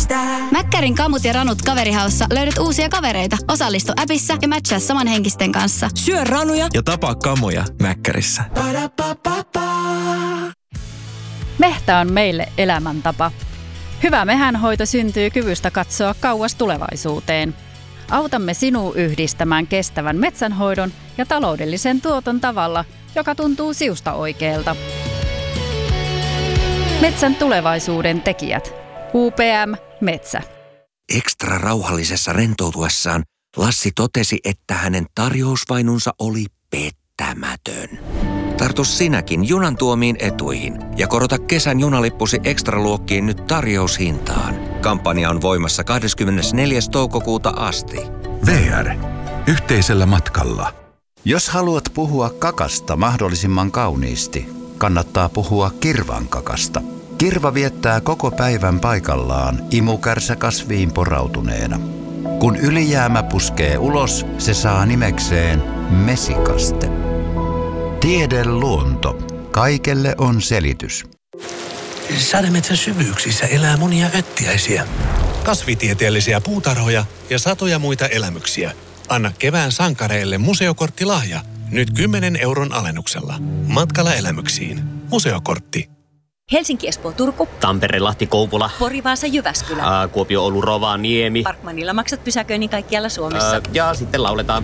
Mäkkärin kamut ja ranut kaverihaussa löydät uusia kavereita. Osallistu appissa ja matchaa samanhenkisten kanssa. Syö ranuja ja tapaa kamoja Mäkkärissä. Mehtä on meille elämäntapa. Hyvä mehänhoito syntyy kyvystä katsoa kauas tulevaisuuteen. Autamme sinua yhdistämään kestävän metsänhoidon ja taloudellisen tuoton tavalla, joka tuntuu siusta oikealta. Metsän tulevaisuuden tekijät. UPM Metsä. Ekstra rauhallisessa rentoutuessaan Lassi totesi, että hänen tarjousvainunsa oli pettämätön. Tartu sinäkin junan tuomiin etuihin ja korota kesän junalippusi ekstraluokkiin nyt tarjoushintaan. Kampanja on voimassa 24. toukokuuta asti. VR. Yhteisellä matkalla. Jos haluat puhua kakasta mahdollisimman kauniisti, kannattaa puhua kirvan kakasta. Kirva viettää koko päivän paikallaan imukärsä kasviin porautuneena. Kun ylijäämä puskee ulos, se saa nimekseen mesikaste. Tiedeluonto. Kaikelle on selitys. Sademetsän syvyyksissä elää monia öttiäisiä, kasvitieteellisiä puutarhoja ja satoja muita elämyksiä. Anna kevään sankareille museokorttilahja. Nyt 10 euron alennuksella. Matkalla elämyksiin. Museokortti. Helsinki, Espoo, Turku. Tampere, Lahti, Kouvola. Pori, Vaasa, Jyväskylä. Kuopio, Oulu, Rovaniemi. Parkmanilla maksat pysäköinnin kaikkialla Suomessa. Ja sitten lauletaan.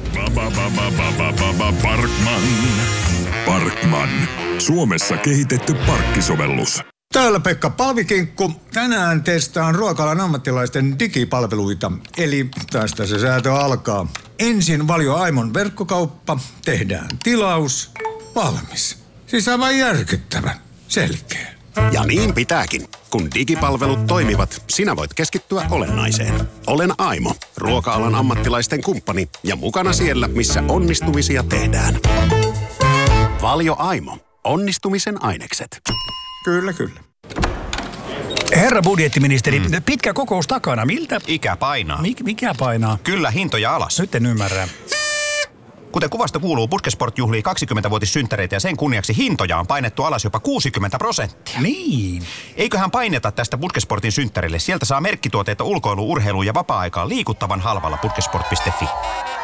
Parkman. Suomessa kehitetty parkkisovellus. Täällä Pekka Paavikinkku. Tänään testaan ruoka-alan ammattilaisten digipalveluita. Eli tästä se säätö alkaa. Ensin Valio Aimon verkkokauppa. Tehdään tilaus. Valmis. Siis aivan järkyttävän. Selkeä. Ja niin pitääkin. Kun digipalvelut toimivat, sinä voit keskittyä olennaiseen. Olen Aimo, ruoka-alan ammattilaisten kumppani ja mukana siellä, missä onnistumisia tehdään. Valio Aimo. Onnistumisen ainekset. Kyllä, kyllä. Herra budjettiministeri, pitkä kokous takana. Miltä? Ikä painaa. Mikä painaa? Kyllä, hintoja alas. Nyt en ymmärrä. Kuten kuvasta kuuluu, Puskesport juhlii 20-vuotissynttäreitä ja sen kunniaksi hintoja on painettu alas jopa 60%. Niin. Eiköhän paineta tästä Puskesportin synttärille. Sieltä saa merkkituotteita ulkoiluun, urheiluun ja vapaa-aikaan liikuttavan halvalla puskesport.fi.